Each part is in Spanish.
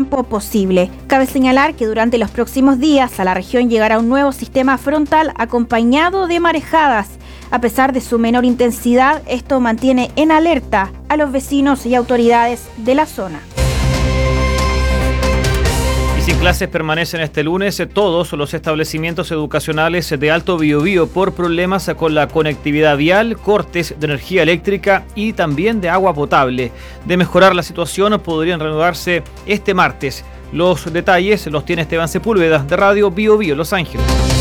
tiempo posible. Cabe señalar que durante los próximos días a la región llegará un nuevo sistema frontal acompañado de marejadas. A pesar de su menor intensidad, esto mantiene en alerta a los vecinos y autoridades de la zona. Sin clases permanecen este lunes todos los establecimientos educacionales de Alto Biobío por problemas con la conectividad vial, cortes de energía eléctrica y también de agua potable. De mejorar la situación podrían reanudarse este martes. Los detalles los tiene Esteban Sepúlveda de Radio Biobío Los Ángeles.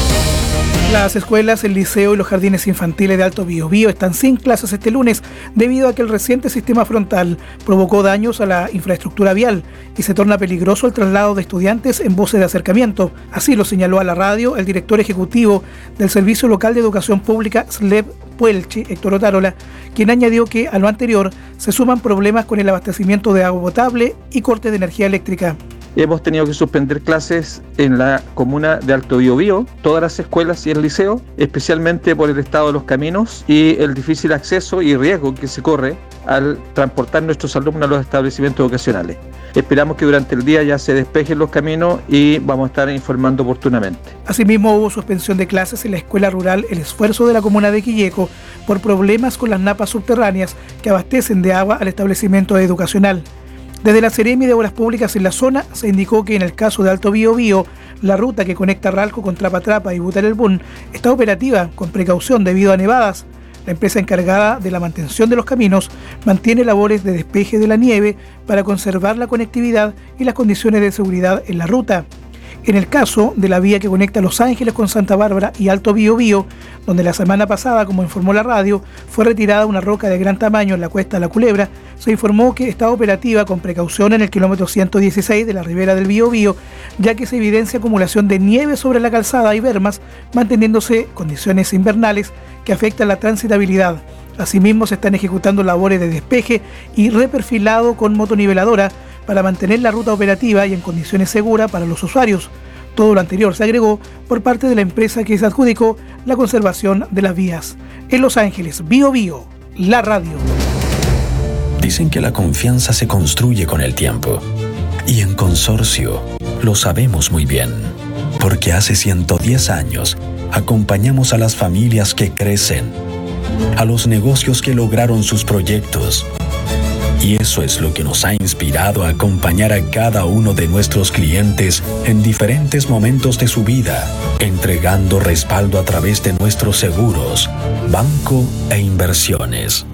Las escuelas, el liceo y los jardines infantiles de Alto Biobío están sin clases este lunes debido a que el reciente sistema frontal provocó daños a la infraestructura vial y se torna peligroso el traslado de estudiantes en buses de acercamiento. Así lo señaló a la radio el director ejecutivo del Servicio Local de Educación Pública SLEP Puelchi, Héctor Otárola, quien añadió que a lo anterior se suman problemas con el abastecimiento de agua potable y cortes de energía eléctrica. Hemos tenido que suspender clases en la comuna de Alto Biobío, todas las escuelas y el liceo, especialmente por el estado de los caminos y el difícil acceso y riesgo que se corre al transportar nuestros alumnos a los establecimientos educacionales. Esperamos que durante el día ya se despejen los caminos y vamos a estar informando oportunamente. Asimismo, hubo suspensión de clases en la escuela rural El Esfuerzo de la comuna de Quilleco por problemas con las napas subterráneas que abastecen de agua al establecimiento educacional. Desde la Seremi de Obras Públicas en la zona se indicó que en el caso de Alto Biobío, la ruta que conecta Ralco con Trapatrapa y Butarelbún está operativa con precaución debido a nevadas. La empresa encargada de la mantención de los caminos mantiene labores de despeje de la nieve para conservar la conectividad y las condiciones de seguridad en la ruta. En el caso de la vía que conecta Los Ángeles con Santa Bárbara y Alto Biobío, donde la semana pasada, como informó la radio, fue retirada una roca de gran tamaño en la cuesta La Culebra, se informó que está operativa con precaución en el kilómetro 116 de la ribera del Biobío, ya que se evidencia acumulación de nieve sobre la calzada y bermas, manteniéndose condiciones invernales que afectan la transitabilidad. Asimismo, se están ejecutando labores de despeje y reperfilado con motoniveladora para mantener la ruta operativa y en condiciones seguras para los usuarios. Todo lo anterior se agregó por parte de la empresa que se adjudicó la conservación de las vías. En Los Ángeles, Biobío, la radio. Dicen que la confianza se construye con el tiempo. Y en Consorcio lo sabemos muy bien. Porque hace 110 años acompañamos a las familias que crecen, a los negocios que lograron sus proyectos. Y eso es lo que nos ha inspirado a acompañar a cada uno de nuestros clientes en diferentes momentos de su vida, entregando respaldo a través de nuestros seguros, banco e inversiones.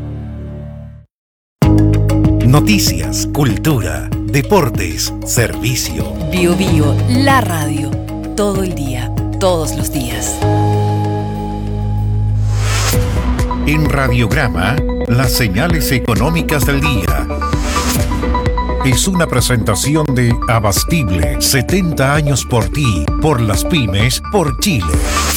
Noticias, cultura, deportes, servicio. Biobío, la radio. Todo el día, todos los días. En Radiograma, las señales económicas del día. Es una presentación de Abastible, 70 años por ti, por las pymes, por Chile.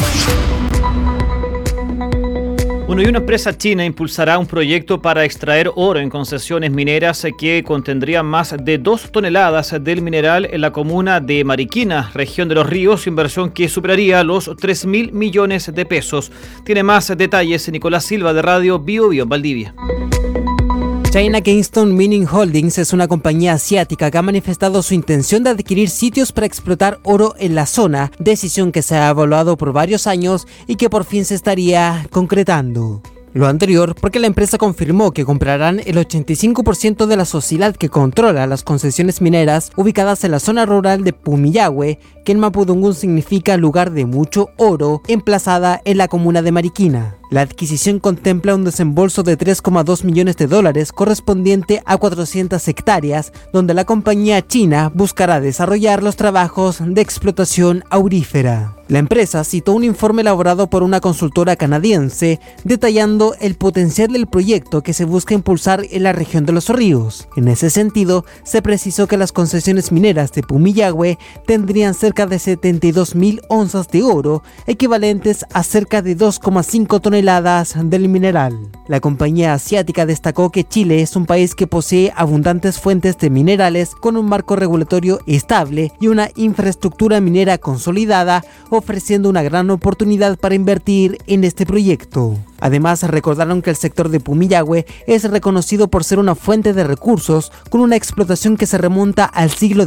Bueno, y una empresa china impulsará un proyecto para extraer oro en concesiones mineras que contendría más de 2 toneladas del mineral en la comuna de Mariquina, región de Los Ríos, inversión que superaría los 3.000 millones de pesos. Tiene más detalles Nicolás Silva de Radio Biobío en Valdivia. China Kingston Mining Holdings es una compañía asiática que ha manifestado su intención de adquirir sitios para explotar oro en la zona, decisión que se ha evaluado por varios años y que por fin se estaría concretando. Lo anterior porque la empresa confirmó que comprarán el 85% de la sociedad que controla las concesiones mineras ubicadas en la zona rural de Pumillahue, que en mapudungún significa lugar de mucho oro, emplazada en la comuna de Mariquina. La adquisición contempla un desembolso de $3,2 millones correspondiente a 400 hectáreas, donde la compañía china buscará desarrollar los trabajos de explotación aurífera. La empresa citó un informe elaborado por una consultora canadiense detallando el potencial del proyecto que se busca impulsar en la región de Los Ríos. En ese sentido, se precisó que las concesiones mineras de Pumillahue tendrían cerca de 72.000 onzas de oro, equivalentes a cerca de 2,5 toneladas del mineral. La compañía asiática destacó que Chile es un país que posee abundantes fuentes de minerales con un marco regulatorio estable y una infraestructura minera consolidada, ofreciendo una gran oportunidad para invertir en este proyecto. Además, recordaron que el sector de Pumillahue es reconocido por ser una fuente de recursos con una explotación que se remonta al siglo